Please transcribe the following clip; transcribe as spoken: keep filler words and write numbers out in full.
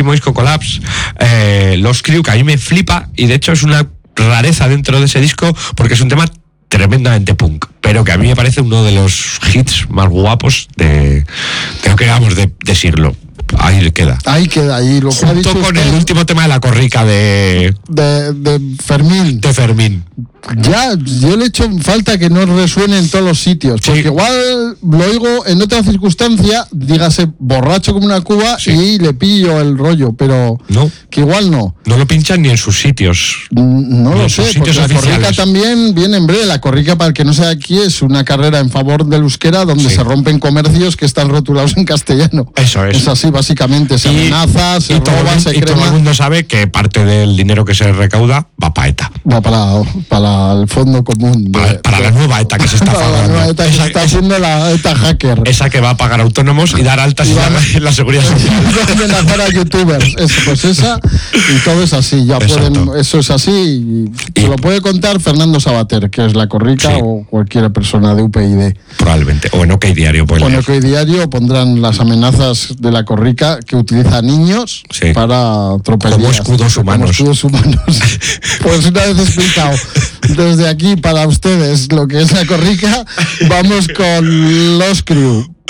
último disco Collapse, eh, Los Crew, que a mí me flipa, y de hecho es una rareza dentro de ese disco porque es un tema tremendamente punk, pero que a mí me parece uno de los hits más guapos de, creo que digamos, de, de siglo. Ahí queda. Ahí queda, ahí lo que ha dicho Junto con usted, el último tema de la corrica de, de, de Fermín. de Fermín. Ya, yo le echo falta que no resuene en todos los sitios, porque Sí. igual lo oigo en otra circunstancia, dígase borracho como una cuba, Sí. y le pillo el rollo, pero No. que igual no. No lo pinchan ni en sus sitios. Mm, No Ni lo en sus sé, porque sitios la corrica oficiales. también viene en breve. La corrica, para el que no sea aquí, es una carrera en favor del euskera donde Sí. se rompen comercios que están rotulados en castellano. Eso es. Es así, básicamente. Se Y- amenaza, se y todo, roba, el- se y todo el crema. mundo sabe que parte del dinero que se recauda va para ETA. Va para, para el fondo común. de- Para, para de- la nueva ETA que se está para la nueva pagando. ETA que se está haciendo la ETA hacker. Esa que va a pagar autónomos y dar altas Y en va- la, en la seguridad social. Amenazar a youtubers. Es, pues esa, y todo es así. Ya Exacto. pueden, eso es así. Y Y- se lo puede contar Fernando Sabater, que es la corrica, Sí. o cualquier persona de U P y D. Probablemente. O en OK Diario. Pues Bueno, que hoy diario pondrán las amenazas de la corrica que utiliza niños Sí. para tropelías. Como escudos Como humanos. escudos humanos. Pues una vez explicado desde aquí para ustedes lo que es la corrica, vamos con Los Crew.